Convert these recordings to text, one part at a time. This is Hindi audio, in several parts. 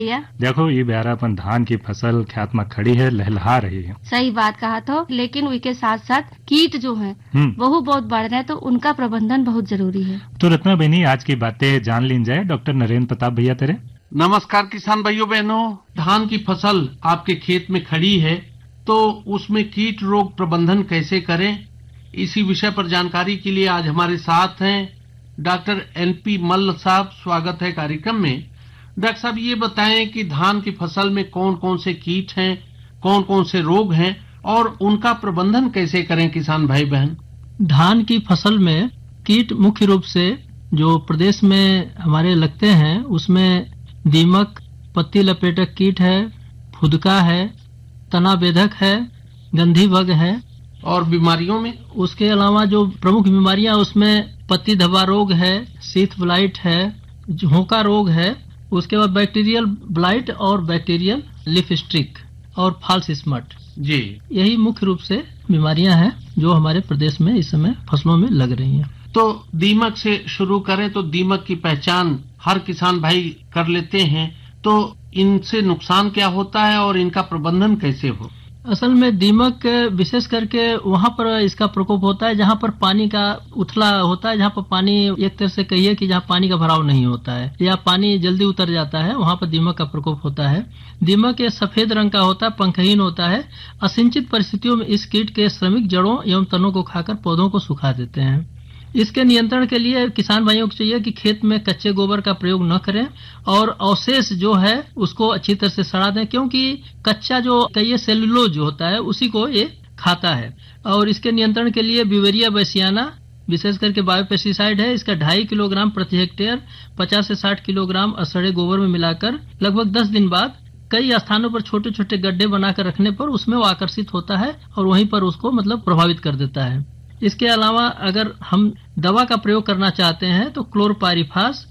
या देखो ये बेरा अपन धान की फसल खेत में खड़ी है, लहलहा रही है। सही बात कहा तो, लेकिन उसके साथ साथ कीट जो है वो बहुत बढ़ रहे हैं, तो उनका प्रबंधन बहुत जरूरी है। तो रत्ना बहनी, आज की बातें जान ली जाए डॉक्टर नरेंद्र प्रताप भैया तेरे। नमस्कार किसान भाइयों बहनों। धान की फसल आपके खेत में खड़ी है, तो उसमें कीट रोग प्रबंधन कैसे करें, इसी विषय पर जानकारी के लिए आज हमारे साथ हैं डॉक्टर NP मल्ल साहब। स्वागत है कार्यक्रम में। डॉक्टर साहब, ये बताएं कि धान की फसल में कौन कौन से कीट हैं, कौन कौन से रोग हैं और उनका प्रबंधन कैसे करें किसान भाई बहन। धान की फसल में कीट मुख्य रूप से जो प्रदेश में हमारे लगते हैं उसमें दीमक, पत्ती लपेटक कीट है, फुदका है, तना बेधक है, गंधी बग है। और बीमारियों में उसके अलावा जो प्रमुख बीमारियां उसमें पत्ती धब्बा रोग है, शीथ ब्लाइट है, झोंका रोग है, उसके बाद बैक्टीरियल ब्लाइट और बैक्टीरियल लीफ स्ट्रिक और फॉल्स स्मट जी। यही मुख्य रूप से बीमारियां हैं जो हमारे प्रदेश में इस समय फसलों में लग रही हैं। तो दीमक से शुरू करें तो दीमक की पहचान हर किसान भाई कर लेते हैं, तो इनसे नुकसान क्या होता है और इनका प्रबंधन कैसे हो। असल में दीमक विशेष करके वहां पर इसका प्रकोप होता है जहां पर पानी का उथला होता है, जहां पर पानी एक तरह से कहिए कि जहां पानी का भराव नहीं होता है या पानी जल्दी उतर जाता है, वहां पर दीमक का प्रकोप होता है। दीमक ये सफेद रंग का होता है, पंखहीन होता है। असिंचित परिस्थितियों में इस कीट के श्रमिक जड़ों एवं तनों को खाकर पौधों को सुखा देते हैं। इसके नियंत्रण के लिए किसान भाइयों को चाहिए कि खेत में कच्चे गोबर का प्रयोग न करें और अवशेष जो है उसको अच्छी तरह से सड़ा दें, क्योंकि कच्चा जो कहिए सेलुलोज जो होता है उसी को ये खाता है। और इसके नियंत्रण के लिए ब्यूवेरिया बैसियाना विशेष करके बायोपेस्टिसाइड है, इसका 2.5 किलोग्राम प्रति हेक्टेयर 50 से 60 किलोग्राम असड़े गोबर में मिलाकर लगभग 10 दिन बाद कई स्थानों पर छोटे छोटे गड्ढे बनाकर रखने पर उसमें वो आकर्षित होता है और वहीं पर उसको प्रभावित कर देता है। इसके अलावा अगर हम दवा का प्रयोग करना चाहते हैं तो क्लोरपाइरिफास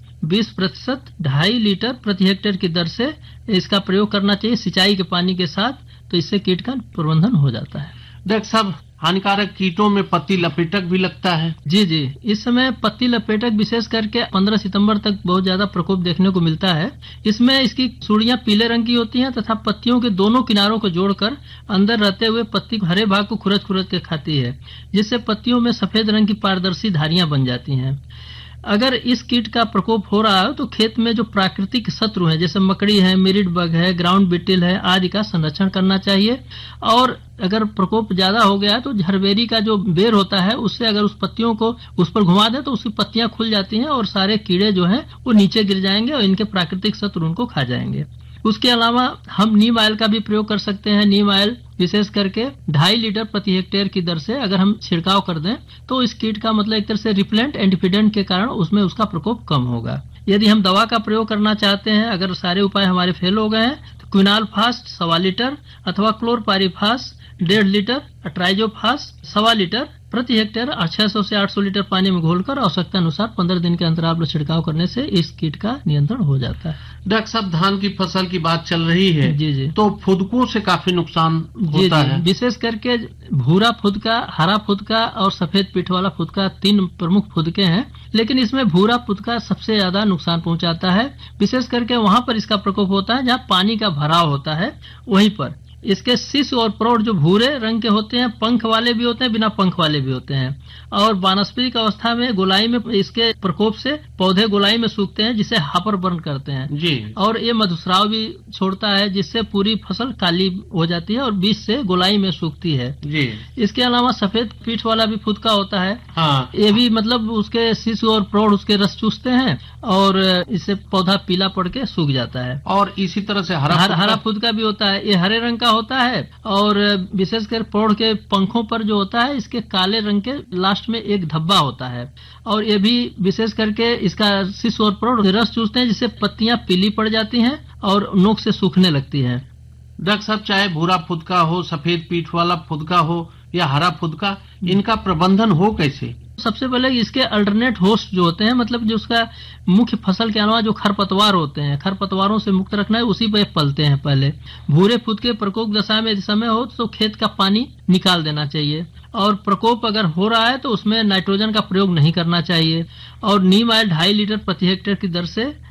20% 2.5 लीटर प्रति हेक्टेयर की दर से इसका प्रयोग करना चाहिए सिंचाई के पानी के साथ, तो इससे कीट का प्रबंधन हो जाता है। डॉक्टर साहब, हानिकारक कीटों में पत्ती लपेटक भी लगता है। जी जी, इस समय पत्ती लपेटक विशेष करके 15 सितंबर तक बहुत ज्यादा प्रकोप देखने को मिलता है। इसमें इसकी सुड़ियां पीले रंग की होती हैं तथा पत्तियों के दोनों किनारों को जोड़कर अंदर रहते हुए पत्ती हरे भाग को खुरच खुरच के खाती है, जिससे पत्तियों में सफेद रंग की पारदर्शी धारियां बन जाती हैं। अगर इस कीट का प्रकोप हो रहा है तो खेत में जो प्राकृतिक शत्रु हैं जैसे मकड़ी है, मिरिड बग है, ग्राउंड बीटल है आदि का संरक्षण करना चाहिए। और अगर प्रकोप ज्यादा हो गया है तो झरबेरी का जो बेर होता है उससे अगर उस पत्तियों को उस पर घुमा दे तो उसकी पत्तियां खुल जाती हैं और सारे कीड़े जो हैं वो नीचे गिर जाएंगे और इनके प्राकृतिक शत्रु उनको खा जाएंगे। उसके अलावा हम नीम ऑयल का भी प्रयोग कर सकते हैं। नीम ऑयल विशेष करके 2.5 लीटर प्रति हेक्टेयर की दर से अगर हम छिड़काव कर दें तो इस कीट का एक तरह से रिपेलेंट एंटीफिडेंट के कारण उसमें उसका प्रकोप कम होगा। यदि हम दवा का प्रयोग करना चाहते हैं, अगर सारे उपाय हमारे फेल हो गए हैं, तो क्विनालफास्ट 1.25 लीटर अथवा क्लोरपाइरिफास 1.5 लीटर, ट्राइजोफास 1.25 लीटर प्रति हेक्टेयर 600 से 800 लीटर पानी में घोलकर आवश्यकता अनुसार 15 दिन के अंतराल पर छिड़काव करने से इस कीट का नियंत्रण हो जाता है। डॉक्टर साहब, धान की फसल की बात चल रही है जी जी, तो फुदकों से काफी नुकसान होता है। विशेष करके भूरा फुदका, हरा फुदका और सफेद पीठ वाला फुदका 3 प्रमुख फुदके हैं, लेकिन इसमें भूरा फुदका सबसे ज्यादा नुकसान पहुंचाता है। विशेष करके वहां पर इसका प्रकोप होता है जहां पानी का भराव होता है, वहीं पर इसके शीश और प्रौढ़ जो भूरे रंग के होते हैं, पंख वाले भी होते हैं, बिना पंख वाले भी होते हैं। और वानस्पतिक अवस्था में गोलाई में इसके प्रकोप से पौधे गोलाई में सूखते हैं, जिसे हापर बर्न करते हैं जी। और ये मधुस्राव भी छोड़ता है, जिससे पूरी फसल काली हो जाती है और बीच से गोलाई में सूखती है जी। इसके अलावा सफेद पीठ वाला भी फुदका होता है। हाँ। ये भी उसके शीश और प्रौढ़ उसके रस चूसते हैं और इससे पौधा पीला पड़ के सूख जाता है। और इसी तरह से हरा फुदका भी होता है, ये हरे रंग का होता है और विशेषकर प्रौढ़ के पंखों पर जो होता है इसके काले रंग के लास्ट में एक धब्बा होता है और ये भी विशेष करके इसका शीश और प्रौढ़ रस चूसते हैं, जिससे पत्तियां पीली पड़ जाती हैं और नोक से सूखने लगती हैं। डॉक्टर साहब, चाहे भूरा फुदका हो, सफेद पीठ वाला फुदका हो या हरा फुदका, इनका प्रबंधन हो कैसे। सबसे पहले इसके अल्टरनेट होस्ट जो होते हैं, जो उसका मुख्य फसल के अलावा जो खरपतवार होते हैं, खरपतवारों से मुक्त रखना है, उसी पे पलते हैं। पहले भूरे फुदके प्रकोप दशा में समय हो तो खेत का पानी निकाल देना चाहिए और प्रकोप अगर हो रहा है तो उसमें नाइट्रोजन का प्रयोग नहीं करना चाहिए। और नीम ऑयल 2.5 लीटर प्रति हेक्टेयर की दर से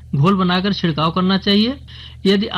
घोल बनाकर छिड़काव करना चाहिए। यदि